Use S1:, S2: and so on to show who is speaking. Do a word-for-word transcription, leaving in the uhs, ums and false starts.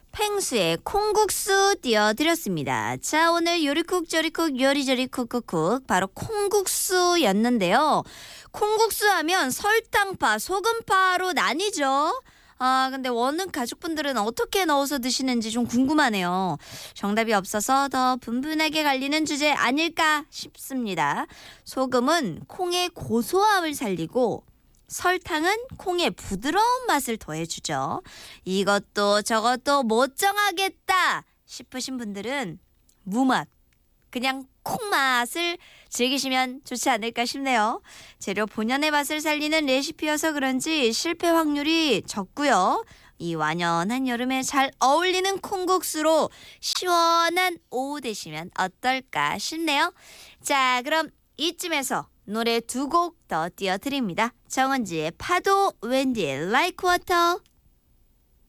S1: 펭수의 콩국수 띄워드렸습니다. 자, 오늘 요리쿡 저리쿡 요리저리 쿡쿡쿡 바로 콩국수였는데요. 콩국수 하면 설탕파, 소금파로 나뉘죠. 아, 근데 원은 가족분들은 어떻게 넣어서 드시는지 좀 궁금하네요. 정답이 없어서 더 분분하게 갈리는 주제 아닐까 싶습니다. 소금은 콩의 고소함을 살리고 설탕은 콩의 부드러운 맛을 더해주죠. 이것도 저것도 못 정하겠다 싶으신 분들은 무맛, 그냥 콩맛을 즐기시면 좋지 않을까 싶네요. 재료 본연의 맛을 살리는 레시피여서 그런지 실패 확률이 적고요. 이 완연한 여름에 잘 어울리는 콩국수로 시원한 오후 되시면 어떨까 싶네요. 자, 그럼 이쯤에서 노래 두 곡 더 띄워드립니다. 정은지의 파도, 웬디의 Like Water.